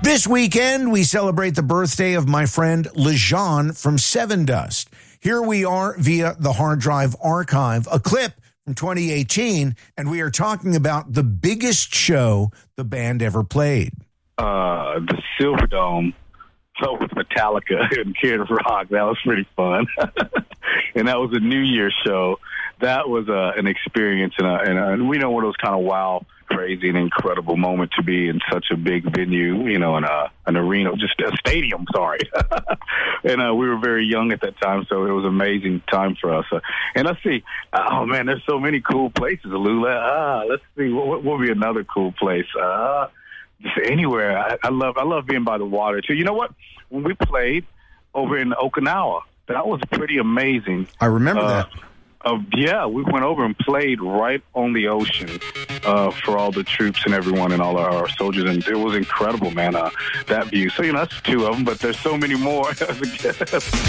This weekend, we celebrate the birthday of my friend LeJean from Seven Dust. Here we are via the Hard Drive Archive, a clip from 2018, and we are talking about the biggest show the band ever played. The Silverdome with Metallica and Kid Rock. That was pretty fun. And that was a New Year's show. That was an experience, and we know one of those kind of wild, crazy, and incredible moment to be in such a big venue, in an arena, just a stadium, sorry. And we were very young at that time, so it was an amazing time for us. And let's see, oh man, there's so many cool places, Lula. Let's see, what will be another cool place? Just anywhere. I love being by the water too. You know what? When we played over in Okinawa, that was pretty amazing. I remember that. Yeah, we went over and played right on the ocean for all the troops and everyone and all our soldiers, and it was incredible, man, that view. So, that's two of them, but there's so many more.